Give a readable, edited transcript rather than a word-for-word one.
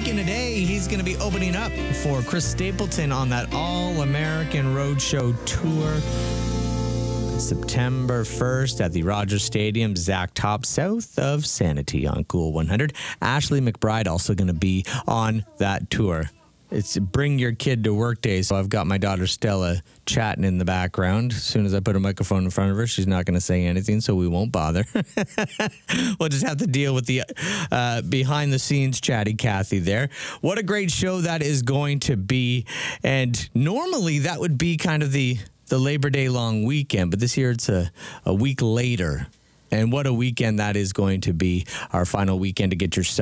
week and a day, he's going to be opening up for Chris Stapleton on that All-American Roadshow tour. September 1st at the Rogers Stadium, Zach Top, south of Sanity on Cool 100. Ashley McBride also going to be on that tour. It's Bring Your Kid to Work Day, so I've got my daughter Stella chatting in the background. As soon as I put a microphone in front of her, she's not going to say anything, so we won't bother. We'll just have to deal with the behind-the-scenes chatty Kathy there. What a great show that is going to be. And normally that would be kind of the Labor Day long weekend, but this year it's a week later. And what a weekend that is going to be, our final weekend to get your